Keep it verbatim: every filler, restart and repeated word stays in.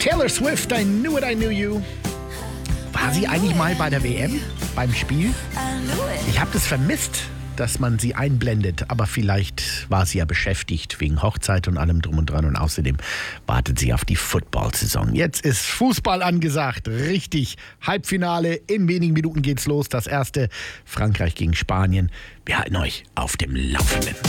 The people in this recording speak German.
Taylor Swift, I Knew It, I Knew You. War sie eigentlich mal bei der W M, beim Spiel? Ich habe das vermisst, dass man sie einblendet, aber vielleicht war sie ja beschäftigt wegen Hochzeit und allem drum und dran und außerdem wartet sie auf die Football-Saison. Jetzt ist Fußball angesagt, richtig. Halbfinale, in wenigen Minuten geht's los. Das erste, Frankreich gegen Spanien. Wir halten euch auf dem Laufenden.